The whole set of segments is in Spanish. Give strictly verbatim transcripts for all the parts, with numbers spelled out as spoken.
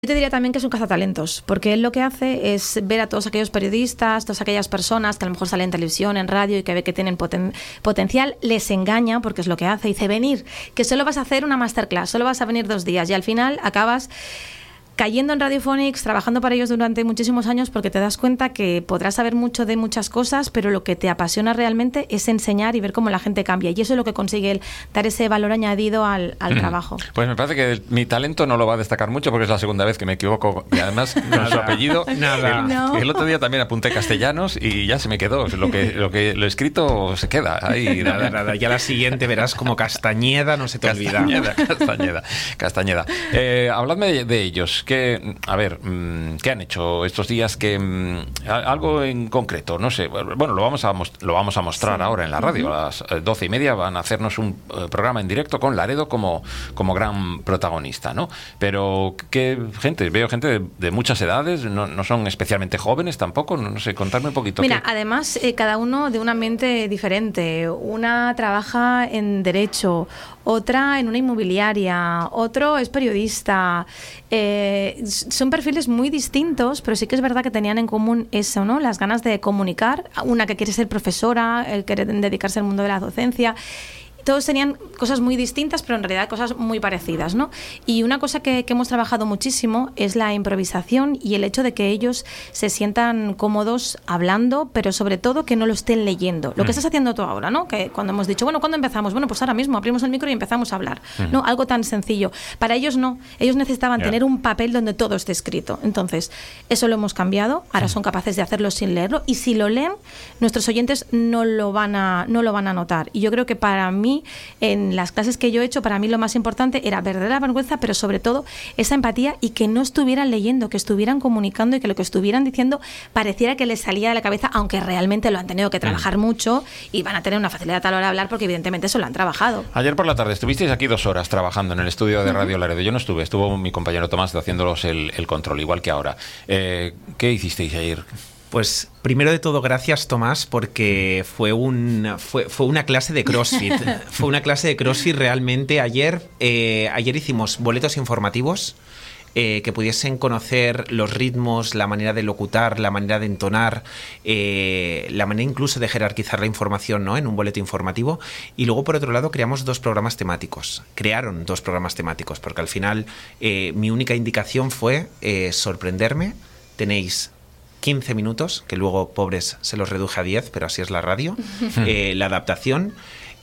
Yo te diría también que es un cazatalentos, porque él lo que hace es ver a todos aquellos periodistas, todas aquellas personas que a lo mejor salen en televisión, en radio y que ve que tienen poten- potencial, les engaña, porque es lo que hace, dice, venir, que solo vas a hacer una masterclass, solo vas a venir dos días y al final acabas cayendo en Radiophonics, trabajando para ellos durante muchísimos años, porque te das cuenta que podrás saber mucho de muchas cosas, pero lo que te apasiona realmente es enseñar y ver cómo la gente cambia. Y eso es lo que consigue él, dar ese valor añadido al, al mm. trabajo. Pues me parece que el, mi talento no lo va a destacar mucho, porque es la segunda vez que me equivoco, y además con su apellido. Nada. El, no. el otro día también apunté Castellanos y ya se me quedó. Lo que lo que lo escrito se queda ahí. Nada, nada. Ya la siguiente verás como Castañeda, no se te olvida. Castañeda, Castañeda, Castañeda. Eh, habladme de, de ellos. Que, a ver, ¿qué han hecho estos días? Que algo en concreto, no sé. Bueno, lo vamos a lo vamos a mostrar sí. ahora en la radio. A las doce y media van a hacernos un programa en directo con Laredo como, como gran protagonista, ¿no? Pero qué gente, veo gente de, de muchas edades, no, no son especialmente jóvenes tampoco, no, no sé, contarme un poquito. Mira, ¿qué? además eh, cada uno de un ambiente diferente. Una trabaja en derecho, otra en una inmobiliaria, otro es periodista. Eh, son perfiles muy distintos, pero sí que es verdad que tenían en común eso, ¿no? Las ganas de comunicar. Una que quiere ser profesora, el quiere dedicarse al mundo de la docencia. Todos tenían cosas muy distintas, pero en realidad cosas muy parecidas, ¿no? Y una cosa que, que hemos trabajado muchísimo es la improvisación y el hecho de que ellos se sientan cómodos hablando, pero sobre todo que no lo estén leyendo. Lo mm. que estás haciendo tú ahora, ¿no? Que cuando hemos dicho, bueno, ¿cuándo empezamos? Bueno, pues ahora mismo abrimos el micro y empezamos a hablar, mm. ¿no? Algo tan sencillo. Para ellos no. Ellos necesitaban yeah. tener un papel donde todo esté escrito. Entonces, eso lo hemos cambiado. Ahora mm. son capaces de hacerlo sin leerlo. Y si lo leen, nuestros oyentes no lo van a, no lo van a notar. Y yo creo que para mí, en las clases que yo he hecho, para mí lo más importante era verdadera vergüenza, pero sobre todo esa empatía y que no estuvieran leyendo, que estuvieran comunicando y que lo que estuvieran diciendo pareciera que les salía de la cabeza, aunque realmente lo han tenido que trabajar mm. mucho y van a tener una facilidad a la hora de hablar porque evidentemente eso lo han trabajado. Ayer por la tarde estuvisteis aquí dos horas trabajando en el estudio de Radio Laredo. Yo no estuve, estuvo mi compañero Tomás haciéndolos el, el control, igual que ahora. Eh, ¿Qué hicisteis ayer? Pues primero de todo, gracias Tomás, porque fue, un, fue, fue una clase de CrossFit. Fue una clase de CrossFit realmente. Ayer, eh, ayer hicimos boletos informativos eh, que pudiesen conocer los ritmos, la manera de locutar, la manera de entonar, eh, la manera incluso de jerarquizar la información, ¿no? En un boleto informativo. Y luego, por otro lado, creamos dos programas temáticos. Crearon dos programas temáticos, porque al final eh, mi única indicación fue eh, sorprenderme. Tenéis quince minutos, que luego, pobres, se los reduje a diez, pero así es la radio, eh, la adaptación,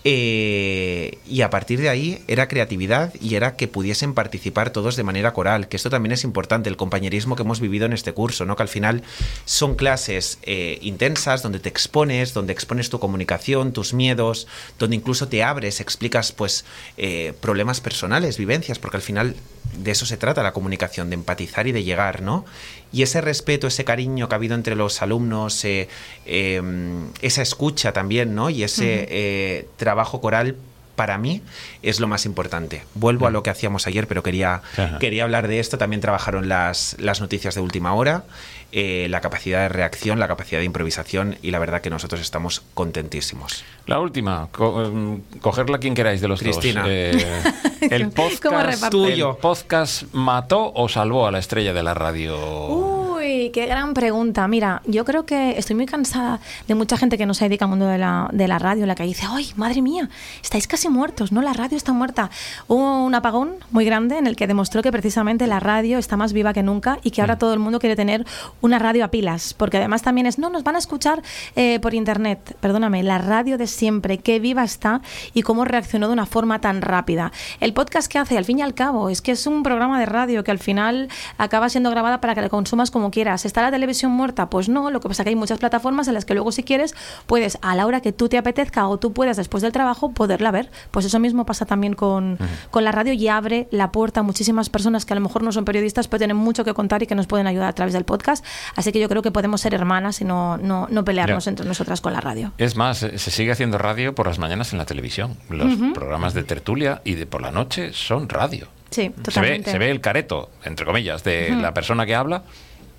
eh, y a partir de ahí era creatividad y era que pudiesen participar todos de manera coral, que esto también es importante, el compañerismo que hemos vivido en este curso, ¿no? Que al final son clases eh, intensas, donde te expones, donde expones tu comunicación, tus miedos, donde incluso te abres, explicas pues eh, problemas personales, vivencias, porque al final de eso se trata la comunicación, de empatizar y de llegar, ¿no? Y ese respeto, ese cariño que ha habido entre los alumnos, eh, eh, esa escucha también, ¿no? Y ese uh-huh. eh, trabajo coral, para mí, es lo más importante. Vuelvo uh-huh. a lo que hacíamos ayer, pero quería, uh-huh. quería hablar de esto. También trabajaron las, las noticias de última hora, eh, la capacidad de reacción, la capacidad de improvisación, y la verdad que nosotros estamos contentísimos. La última, co- cogerla quien queráis de los Cristina. dos. Eh, el podcast tuyo. ¿El podcast mató o salvó a la estrella de la radio? Uy, qué gran pregunta. Mira, yo creo que estoy muy cansada de mucha gente que no se dedica al mundo de la, de la radio, la que dice, ¡ay, madre mía! Estáis casi muertos, ¿no? La radio está muerta. Hubo un apagón muy grande en el que demostró que precisamente la radio está más viva que nunca y que ahora mm. todo el mundo quiere tener una radio a pilas, porque además también es, no, nos van a escuchar eh, por internet. Perdóname, la radio de siempre, qué viva está y cómo reaccionó de una forma tan rápida. El podcast que hace, al fin y al cabo, es que es un programa de radio que al final acaba siendo grabada para que la consumas como quieras. ¿Está la televisión muerta? Pues no, lo que pasa es que hay muchas plataformas en las que luego, si quieres, puedes a la hora que tú te apetezca o tú puedas después del trabajo poderla ver. Pues eso mismo pasa también con, uh-huh. con la radio, y abre la puerta a muchísimas personas que a lo mejor no son periodistas, pero tienen mucho que contar y que nos pueden ayudar a través del podcast. Así que yo creo que podemos ser hermanas y no, no, no pelearnos yeah. entre nosotras con la radio. Es más, se sigue haciendo radio por las mañanas en la televisión. Los uh-huh. programas de tertulia y de por la noche son radio. Sí, totalmente. Se ve, se ve el careto, entre comillas, de uh-huh. la persona que habla,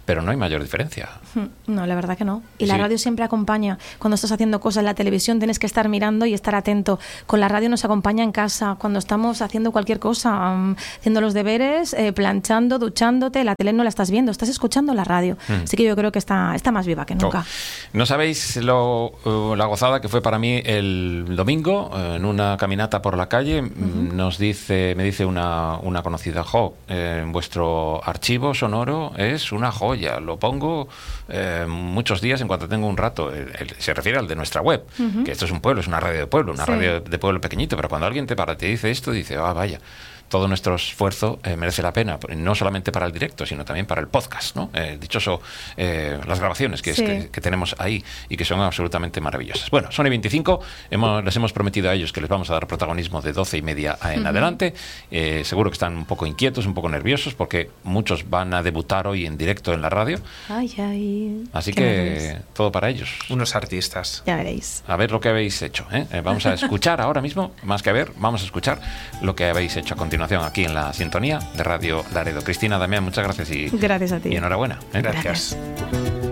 pero no hay mayor diferencia. No, la verdad que no. Y Sí. la radio siempre acompaña. Cuando estás haciendo cosas en la televisión tienes que estar mirando y estar atento. Con la radio nos acompaña en casa, cuando estamos haciendo cualquier cosa, um, haciendo los deberes, eh, planchando, duchándote, la tele no la estás viendo, estás escuchando la radio. Mm. Así que yo creo que está, está más viva que nunca. No, no sabéis lo, uh, la gozada que fue para mí el domingo, uh, en una caminata por la calle. Uh-huh. Nos dice, me dice una, una conocida, jo, eh, vuestro archivo sonoro es una joya, lo pongo eh, muchos días en cuanto tengo un rato. El, el, se refiere al de nuestra web, uh-huh. que esto es un pueblo, es una radio de pueblo, una sí. radio de pueblo pequeñito, pero cuando alguien te para, te dice esto, dice, ah, vaya, todo nuestro esfuerzo eh, merece la pena, no solamente para el directo, sino también para el podcast, ¿no? Eh, dichoso, eh, las grabaciones que, sí. es, que, que tenemos ahí y que son absolutamente maravillosas. Bueno, Sony veinticinco, hemos, les hemos prometido a ellos que les vamos a dar protagonismo de doce y media en uh-huh. adelante. Eh, seguro que están un poco inquietos, un poco nerviosos, porque muchos van a debutar hoy en directo en la radio. Ay, ay. Así que nervios. Todo para ellos. Unos artistas. Ya veréis. A ver lo que habéis hecho, ¿eh? Eh, vamos a escuchar ahora mismo, más que a ver, vamos a escuchar lo que habéis hecho a continuación aquí en la sintonía de Radio Laredo. Cristina, Damián, muchas gracias y, gracias a ti. Y enhorabuena. ¿eh? Gracias. Gracias.